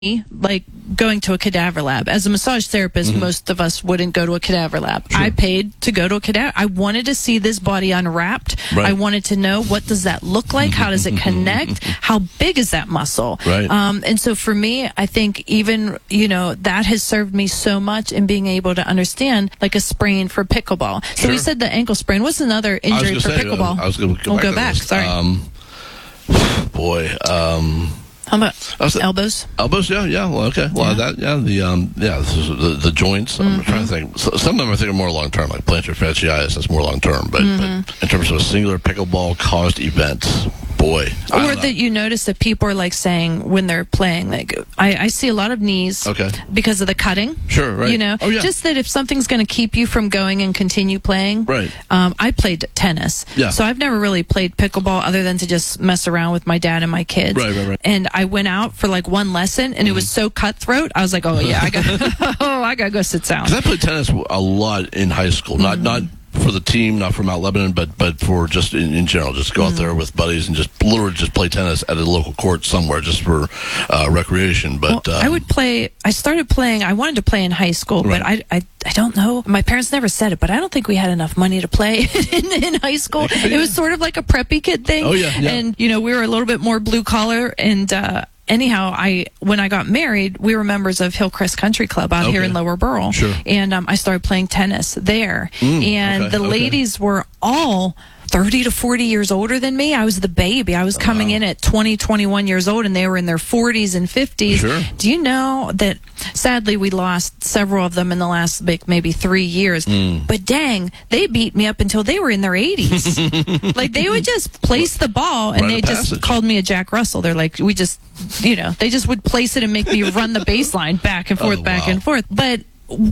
like going to a cadaver lab. As a massage therapist, most of us wouldn't go to a cadaver lab. Sure. I paid to go to a cadaver. I wanted to see this body unwrapped. Right. I wanted to know, what does that look like? How does it connect? How big is that muscle? Right. And so for me, I think even, that has served me so much in being able to understand like a sprain for pickleball. So we Sure. said the ankle sprain. What's another injury for pickleball? I was going to We'll go back. Sorry. How about elbows? Elbows, yeah. Well, okay. Well, the joints. I'm trying to think. Some of them I think are more long term, like plantar fasciitis. That's more long term. But in terms of a singular pickleball caused event, boy. Or that you notice that people are like saying when they're playing, like I see a lot of knees because of the cutting. Sure, right. Oh, yeah. Just that if something's going to keep you from going and continue playing. Right. I played tennis. Yeah. So I've never really played pickleball other than to just mess around with my dad and my kids. Right. And I went out for like one lesson and it was so cutthroat. I was like, oh yeah, I got to go sit down. Because I played tennis a lot in high school. Not for the team, not for Mount Lebanon, but for just in general, just go out there with buddies and just literally just play tennis at a local court somewhere just for recreation. But I would play. I started playing. I wanted to play in high school, but I don't know. My parents never said it, but I don't think we had enough money to play in high school. It was sort of like a preppy kid thing. Oh yeah. And we were a little bit more blue collar and. Anyhow, when I got married, we were members of Hillcrest Country Club out here in Lower Burrell. Sure. And I started playing tennis there. And the ladies were all 30 to 40 years older than me. I was the baby. I was coming in at 20, 21 years old, and they were in their 40s and 50s. Sure. Do you know that, sadly, we lost several of them in the last maybe 3 years. But dang, they beat me up until they were in their 80s. Like, they would just place the ball, and they just called me a Jack Russell. They're like, they just would place it and make me run the baseline back and forth, back and forth. But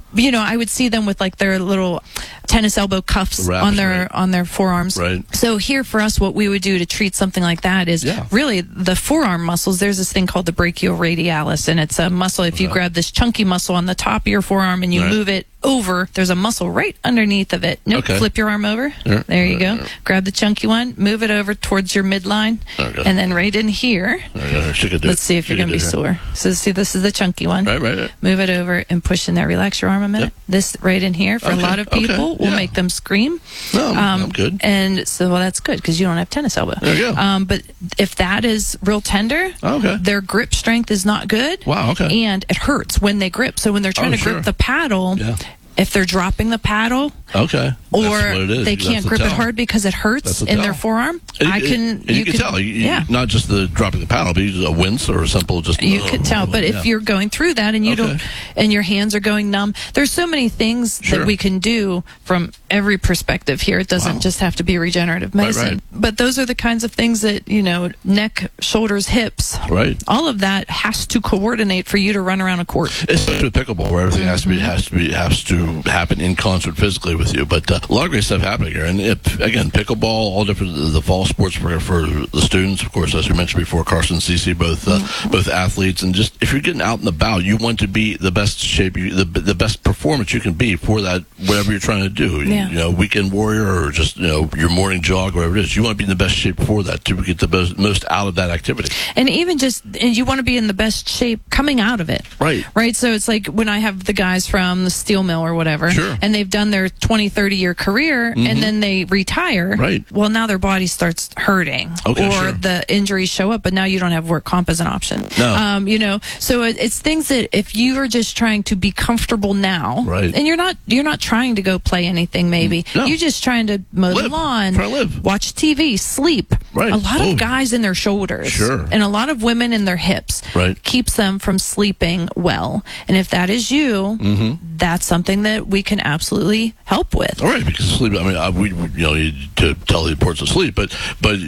I would see them with like their little tennis elbow cuffs on their forearms. Right. So here for us, what we would do to treat something like that is really the forearm muscles. There's this thing called the brachioradialis, and it's a muscle. If you grab this chunky muscle on the top of your forearm and you move it over, there's a muscle right underneath of it. Flip your arm over. There you go. Grab the chunky one, move it over towards your midline, and then right in here. Let's see if you're going to be sore. So see, this is the chunky one. Right. Move it over and push in there. Relax your arm a minute. This right in here for a lot of people will make them scream. No, I'm good. And so, that's good because you don't have tennis elbow. There you go. But if that is real tender, their grip strength is not good. Wow, okay. And it hurts when they grip. So when they're trying to grip the paddle, if they're dropping the paddle, or they can't grip it hard because it hurts in their forearm, you can tell. Not just the dropping the paddle, but a wince or a simple just. You could tell. But if you're going through that and you don't, and your hands are going numb, there's so many things that we can do from every perspective here. It doesn't just have to be regenerative medicine. But those are the kinds of things that, neck, shoulders, hips, all of that has to coordinate for you to run around a court. Especially with pickleball, where everything has to happen in concert physically with you. But a lot of great stuff happening here. And again, pickleball, all different, the fall sports for the students, of course, as we mentioned before, Carson and Cece, both athletes. And just, if you're getting out and about, you want to be the best shape, the best performance you can be for that, whatever you're trying to do. Weekend warrior or just, your morning jog, whatever it is. You want to be in the best shape for that to get the most out of that activity. And even and you want to be in the best shape coming out of it. Right. So it's like when I have the guys from the steel mill or whatever, and they've done their 20, 30-year career, and then they retire. Well, now their body starts hurting, the injuries show up, but now you don't have work comp as an option. No. So it's things that if you are just trying to be comfortable now, and you're not trying to go play anything, maybe you're just trying to mow the lawn, watch TV, sleep. A lot of guys in their shoulders, and a lot of women in their hips, keeps them from sleeping well. And if that is you, that's something that we can absolutely help with. All right, because sleep. I mean, we need to tell the importance of sleep, but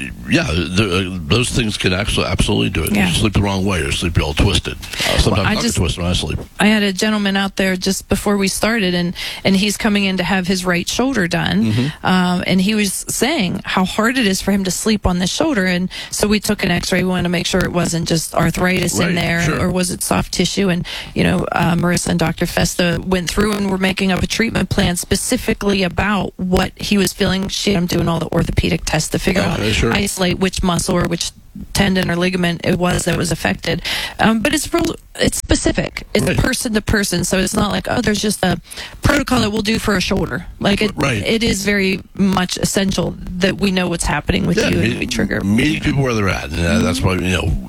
those things can absolutely do it. You sleep the wrong way, or sleep all twisted. Sometimes I get twisted when I sleep. I had a gentleman out there just before we started, and he's coming in to have his right shoulder done, and he was saying how hard it is for him to sleep on this shoulder, and so we took an X-ray. We wanted to make sure it wasn't just arthritis in there, or was it soft tissue, and Marissa and Dr. Festa went through and were making up a treatment plan specifically about what he was feeling. She had him doing all the orthopedic tests to figure out, isolate which muscle or which tendon or ligament it was that was affected. But it's it's specific. It's Right. person to person. So it's not like, oh, there's just a protocol that we'll do for a shoulder. Like Right. it is very much essential that we know what's happening with you and we trigger. Meeting people where they're at, and that's why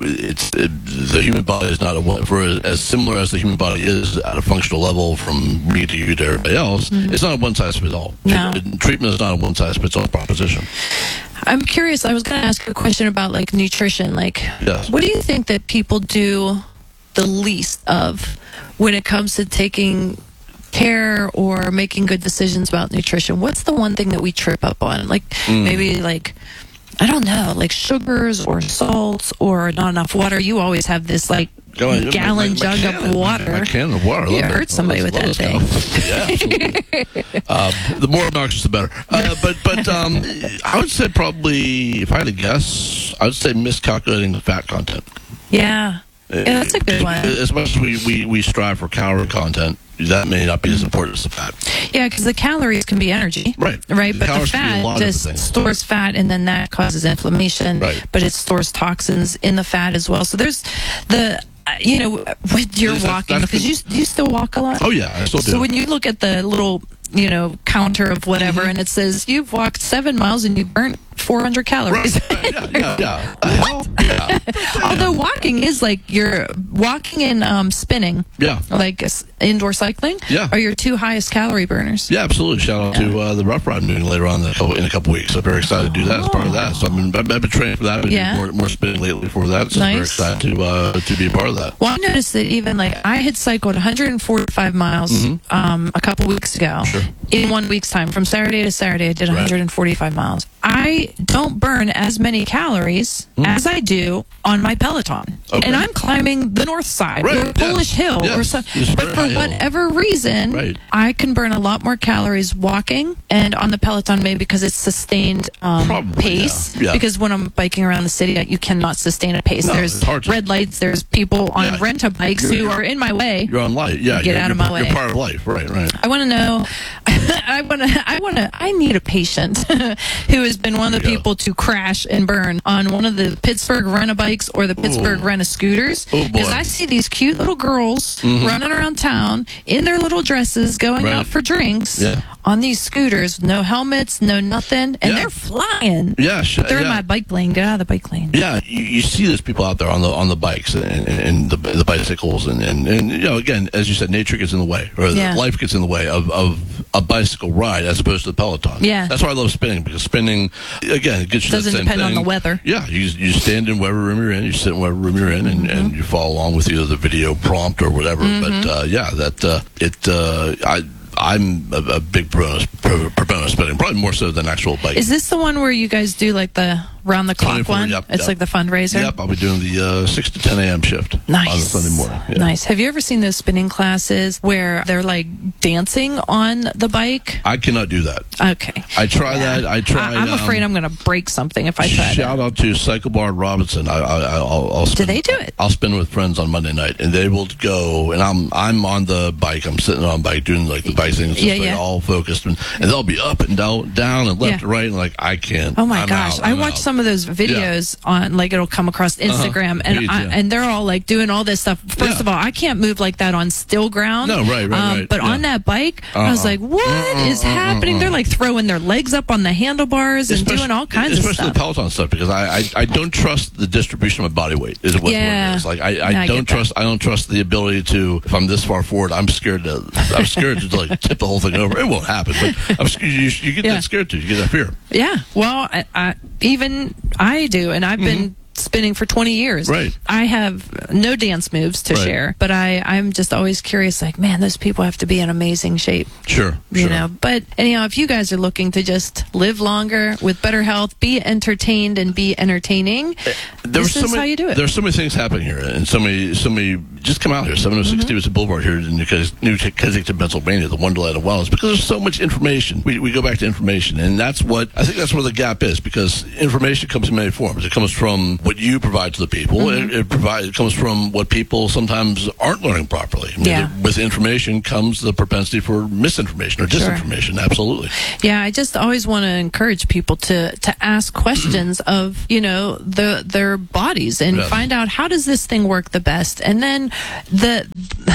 the human body is not as similar as the human body is at a functional level from me to you to everybody else. It's not a one size fits all. No. Treatment is not a one size fits all proposition. I'm curious. I was going to ask you a question about like nutrition. Like, Yes. what do you think that people do the least of when it comes to taking care or making good decisions about nutrition? What's the one thing that we trip up on? Like maybe like, I don't know, like sugars or salts or not enough water. You always have this like gallon jug of water. My can of water. You hurt somebody with that thing. Yeah, absolutely. The more obnoxious, the better. But I would say probably, if I had to guess, I would say miscalculating the fat content. Yeah. Yeah, that's a good one. As much as we strive for calorie content, that may not be as important as the fat. Yeah, because the calories can be energy. Right. Right, but the calories can be a lot fat of just things. stores fat, and then that causes inflammation. Right. But it stores toxins in the fat as well. So there's the, when you're walking, because you still walk a lot? Oh, yeah, I still do. So when you look at the little, counter of whatever, and it says you've walked 7 miles and you burnt 400 calories. Right. Yeah. What? Yeah. Although walking is like you're walking and spinning. Yeah. Like indoor cycling. Yeah. Are your two highest calorie burners. Yeah, absolutely. Shout out to the Rough Ride I'm doing later on in a couple weeks. I'm very excited to do that as part of that. So I've been training for that. I've been doing more spinning lately for that. So I'm very excited to be a part of that. Well, I noticed that even like I had cycled 145 miles a couple weeks ago. Sure. In 1 week's time. From Saturday to Saturday, I did 145 miles. I don't burn as many calories as I do on my Peloton. Okay. And I'm climbing the north side Right, or Polish Hill or something. But for whatever reason, I can burn a lot more calories walking and on the Peloton, maybe because it's sustained pace. Yeah. Because when I'm biking around the city, you cannot sustain a pace. No, there's it's hard to. red lights. There's people on rent-a-bikes who are in my way. You're on light. Yeah. Get out of my way. You're part of life. Right. I want to know. I need a patient who has been one of the people to crash and burn on one of the Pittsburgh Rent-A-Bikes or the Pittsburgh Rent-A-Scooters. Because I see these cute little girls running around town in their little dresses going out for drinks on these scooters, no helmets, no nothing, and they're flying. Yeah, they're in my bike lane. Get out of the bike lane. Yeah, you see those people out there on the bikes and the bicycles and again, as you said, nature gets in the way or life gets in the way of a bicycle ride as opposed to the Peloton. Yeah, that's why I love spinning, because spinning again it gets you doesn't the same depend thing. on the weather. Yeah, you stand in whatever room you're in, you sit in whatever room you're in, and you follow along with either the video prompt or whatever. But I'm a big proponent of spinning, probably more so than actual bike. Is this the one where you guys do like the round the clock one? It's like the fundraiser? Yep, I'll be doing the 6 to 10 a.m. shift on a Sunday morning. Yeah. Nice. Have you ever seen those spinning classes where they're like dancing on the bike? I cannot do that. Okay. I try that. I tried. I'm afraid I'm going to break something if I try that. Shout out to Cycle Bar Robinson. I'll spin, do they do it? I'll spin with friends on Monday night, and they will go, and I'm on the bike. I'm sitting on the bike doing like the bike things, all focused, and they'll be up and down and left and right, and like I can't. Oh my gosh! I watched some of those videos on, like, it'll come across Instagram, and they're all like doing all this stuff. First of all, I can't move like that on still ground. No, right. But on that bike, I was like, what is happening? They're like throwing their legs up on the handlebars and doing all kinds of stuff. Especially the Peloton stuff, because I don't trust the distribution of my body weight. Is what it is. Like I don't trust the ability to, if I'm this far forward, I'm scared to like tip the whole thing over. It won't happen, but you get that scared too. You get that fear. Yeah. Well, I do, and I've been spinning for 20 years. Right. I have no dance moves to share, but I'm just always curious, like, man, those people have to be in amazing shape. Sure. You know, but anyhow, if you guys are looking to just live longer with better health, be entertained and be entertaining, this is how you do it. There's so many things happening here, and so many just come out here. 706 Stevenson Boulevard here in New Kensington, Pennsylvania, the Wonderland of Wellness, because there's so much information. We go back to information, and I think that's where the gap is, because information comes in many forms. It comes from what you provide to the people. It comes from what people sometimes aren't learning properly. With information comes the propensity for misinformation or disinformation. Absolutely. Yeah, I just always want to encourage people to ask questions of, their bodies and find out, how does this thing work the best? And then the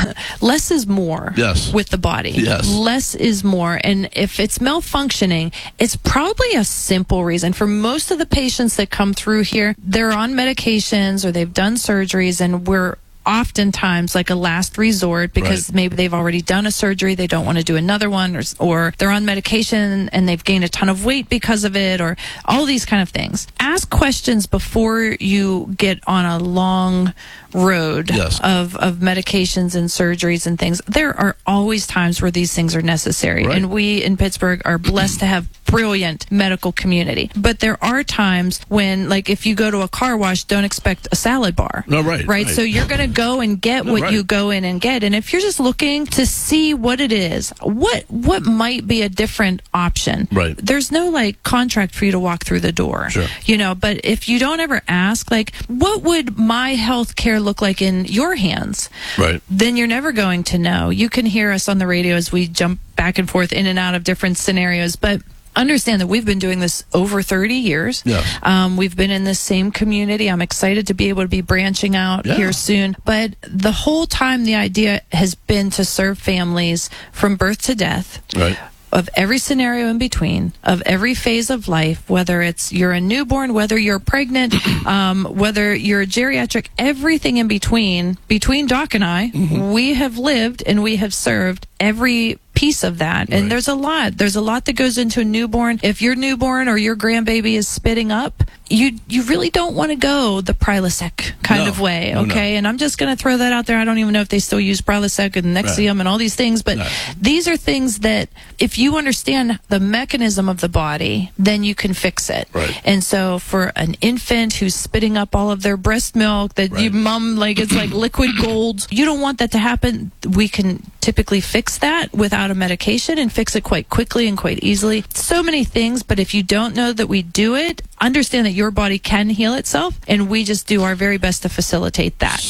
less is more. Yes. With the body. Yes. Less is more. And if it's malfunctioning, it's probably a simple reason. For most of the patients that come through here, they're on medications or they've done surgeries, and we're oftentimes like a last resort because maybe they've already done a surgery, they don't want to do another one, or they're on medication and they've gained a ton of weight because of it, or all these kind of things. Ask questions before you get on a long road of medications and surgeries and things. There are always times where these things are necessary, and we in Pittsburgh are blessed to have brilliant medical community. But there are times when, like, if you go to a car wash, don't expect a salad bar. No, right. So you're going to go and get what you go in and get. And if you're just looking to see what it is, what might be a different option, there's no like contract for you to walk through the door. Sure. But if you don't ever ask, like, what would my health care look like in your hands? Then you're never going to know. You can hear us on the radio as we jump back and forth in and out of different scenarios, but understand that we've been doing this over 30 years. We've been in this same community. I'm excited to be able to be branching out here soon. But the whole time, the idea has been to serve families from birth to death. Of every scenario in between, of every phase of life, whether it's you're a newborn, whether you're pregnant, whether you're geriatric, everything in between Doc and I, we have lived and we have served every piece of that. And there's a lot that goes into a newborn. If your newborn or your grandbaby is spitting up, you really don't want to go the Prilosec kind of way, okay? And I'm just going to throw that out there. I don't even know if they still use Prilosec and Nexium and all these things, but these are things that if you understand the mechanism of the body, then you can fix it. And so for an infant who's spitting up all of their breast milk that you mom, like it's like liquid gold, you don't want that to happen. We can typically fix that without a medication and fix it quite quickly and quite easily. So many things, but if you don't know that we do it, understand that your body can heal itself, and we just do our very best to facilitate that.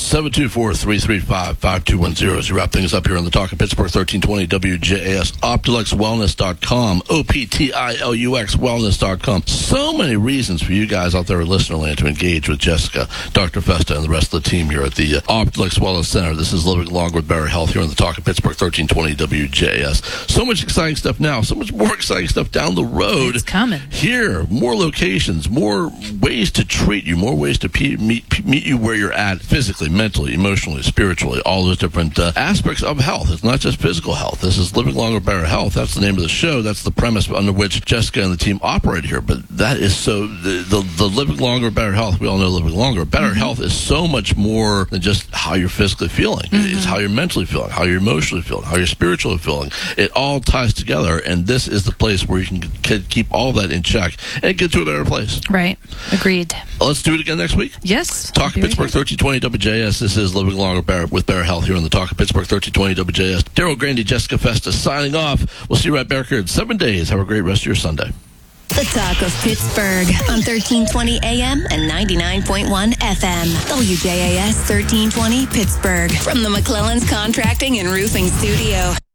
724-335-5210 as we wrap things up here on the Talk of Pittsburgh, 1320 WJAS, OptiluxWellness.com, OPTILUX Wellness.com. So many reasons for you guys out there in listener land to engage with Jessica, Dr. Festa, and the rest of the team here at the Optilux Wellness Center. This is Living Longer with Better Health here on the Talk of Pittsburgh, 1320 WJAS. So much exciting stuff now, so much more exciting stuff down the road. It's coming. Here, more locations, more ways to treat you, more ways to meet you where you're at physically, mentally, emotionally, spiritually, all those different aspects of health. It's not just physical health. This is Living Longer, Better Health. That's the name of the show. That's the premise under which Jessica and the team operate here. But that is so, the Living Longer, Better Health, we all know Living Longer. Better Health is so much more than just how you're physically feeling. It's how you're mentally feeling, how you're emotionally feeling, how you're spiritually feeling. It all ties together, and this is the place where you can keep all that in check and get to a better place. Right. Agreed. Let's do it again next week. Yes. Talk of Pittsburgh, 1320 WJS. This is Living Longer with Better Health here on the Talk of Pittsburgh, 1320 WJS. Daryl Grandy, Jessica Festa signing off. We'll see you right back here in 7 days. Have a great rest of your Sunday. The Talk of Pittsburgh on 1320 AM and 99.1 FM. WJAS 1320 Pittsburgh from the McClellan's Contracting and Roofing Studio.